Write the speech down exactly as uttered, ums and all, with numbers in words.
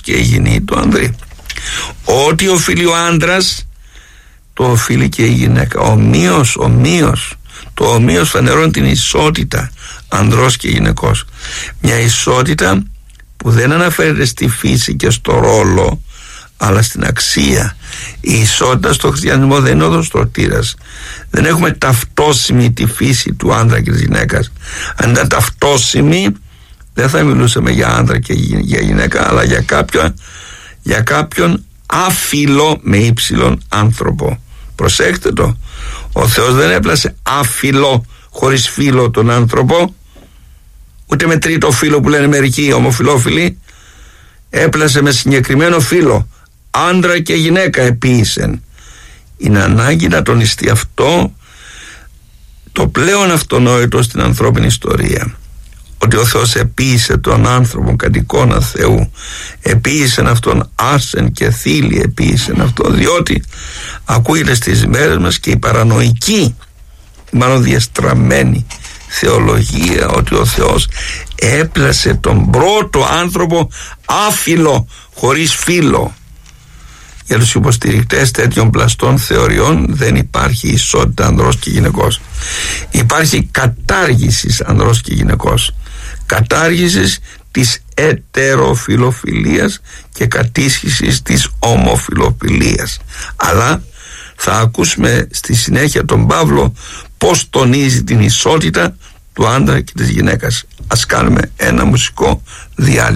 και η γυνή του ανδρή. Ό,τι οφείλει ο άντρας, το οφείλει και η γυναίκα. Ομοίως, ομοίως. Το ομοίως φανερώνει την ισότητα ανδρός και γυναικός. Μια ισότητα που δεν αναφέρεται στη φύση και στο ρόλο, αλλά στην αξία. Η ισότητα στο χριστιανισμό δεν είναι οδοστρωτήρας. Δεν έχουμε ταυτόσιμη τη φύση του άντρα και της γυναίκας. Αν ήταν ταυτόσιμη, δεν θα μιλούσαμε για άντρα και για γυναίκα, αλλά για κάποιον, για κάποιον άφιλο με ύψιλον άνθρωπο. Προσέξτε το. Ο Θεός δεν έπλασε άφιλο χωρίς φύλο τον άνθρωπο, ούτε με τρίτο φύλο που λένε μερικοί ομοφυλόφιλοι. Έπλασε με συγκεκριμένο φύλο. Άντρα και γυναίκα επίησεν. Είναι ανάγκη να τονιστεί αυτό, το πλέον αυτονόητο στην ανθρώπινη ιστορία, ότι ο Θεός επίησε τον άνθρωπο κατ' εικόνα Θεού, επίησεν αυτόν άσεν και θήλη, επίησεν αυτόν, διότι ακούγεται στις μέρες μας και η παρανοϊκή, μάλλον διαστραμμένη θεολογία, ότι ο Θεός έπλασε τον πρώτο άνθρωπο άφιλο, χωρίς φύλο. Για τους υποστηρικτές τέτοιων πλαστών θεωριών δεν υπάρχει ισότητα ανδρός και γυναικός. Υπάρχει κατάργηση ανδρός και γυναικός. Κατάργησης της ετεροφιλοφιλίας και κατήσχησης της ομοφιλοφιλίας. Αλλά θα ακούσουμε στη συνέχεια τον Παύλο πώς τονίζει την ισότητα του άντρα και της γυναίκας. Ας κάνουμε ένα μουσικό διάλειμμα.